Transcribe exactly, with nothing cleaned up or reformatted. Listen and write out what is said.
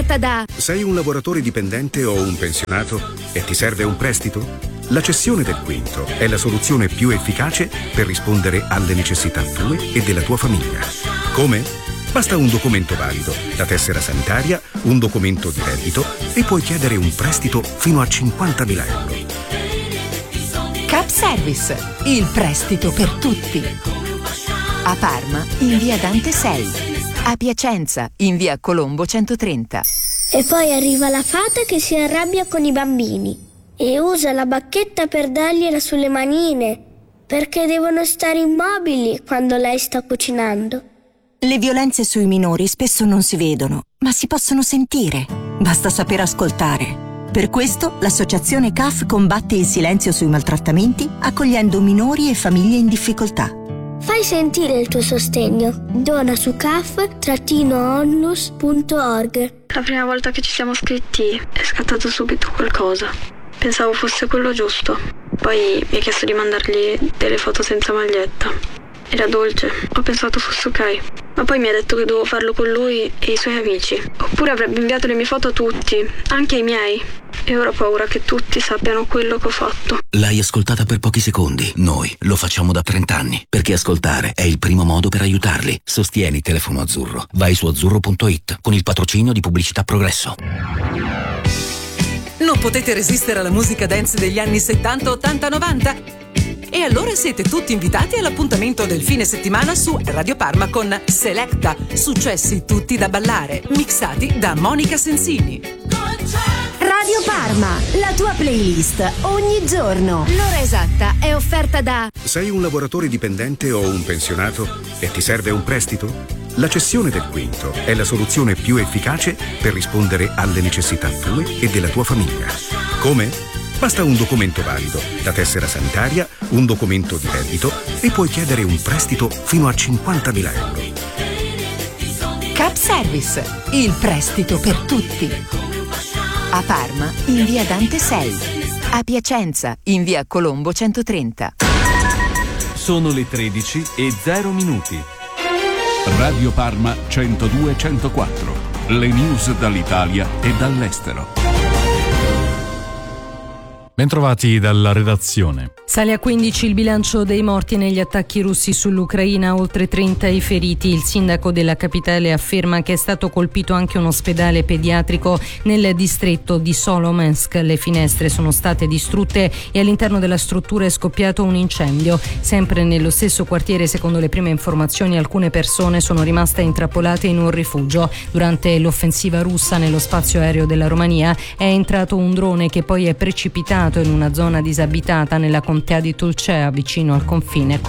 offerta da... Sei un lavoratore dipendente o un pensionato e ti serve un prestito? La cessione del quinto è la soluzione più efficace per rispondere alle necessità tue e della tua famiglia. Come? Basta un documento valido, la tessera sanitaria, un documento di reddito e puoi chiedere un prestito fino a cinquantamila euro. Cap Service, il prestito per tutti. A Parma, in via Dante sei. A Piacenza, in via Colombo centotrenta. E poi arriva la fata che si arrabbia con i bambini e usa la bacchetta per dargliela sulle manine, perché devono stare immobili quando lei sta cucinando. Le violenze sui minori spesso non si vedono, ma si possono sentire. Basta saper ascoltare. Per questo l'associazione C A F combatte il silenzio sui maltrattamenti, accogliendo minori e famiglie in difficoltà. Fai sentire il tuo sostegno. Dona su caf onlus punto org. La prima volta che ci siamo scritti è scattato subito qualcosa. Pensavo fosse quello giusto. Poi mi ha chiesto di mandargli delle foto senza maglietta. Era dolce, ho pensato fosse ok. Ma poi mi ha detto che dovevo farlo con lui e i suoi amici. Oppure avrebbe inviato le mie foto a tutti, anche ai miei. E ora ho paura che tutti sappiano quello che ho fatto. L'hai ascoltata per pochi secondi. Noi lo facciamo da trent'anni. Perché ascoltare è il primo modo per aiutarli. Sostieni Telefono Azzurro. Vai su azzurro punto it con il patrocinio di Pubblicità Progresso. Non potete resistere alla musica dance degli anni settanta, ottanta, novanta? E allora siete tutti invitati all'appuntamento del fine settimana su Radio Parma con Selecta, successi tutti da ballare, mixati da Monica Sensini. Radio Parma, la tua playlist ogni giorno. L'ora esatta è offerta da... Sei un lavoratore dipendente o un pensionato e ti serve un prestito? La cessione del quinto è la soluzione più efficace per rispondere alle necessità tue e della tua famiglia. Come? Basta un documento valido, la tessera sanitaria, un documento di reddito e puoi chiedere un prestito fino a cinquantamila euro. Cap Service, il prestito per tutti. A Parma, in via Dante sei. A Piacenza, in via Colombo centotrenta. Sono le tredici e zero minuti. Radio Parma centodue centoquattro. Le news dall'Italia e dall'estero. Bentrovati dalla redazione. Sale a quindici il bilancio dei morti negli attacchi russi sull'Ucraina, oltre trenta i feriti. Il sindaco della capitale afferma che è stato colpito anche un ospedale pediatrico nel distretto di Solomensk. Le finestre sono state distrutte e all'interno della struttura è scoppiato un incendio. Sempre nello stesso quartiere, secondo le prime informazioni, alcune persone sono rimaste intrappolate in un rifugio. Durante l'offensiva russa nello spazio aereo della Romania è entrato un drone che poi è precipitato in una zona disabitata nella contea di Tulcea, vicino al confine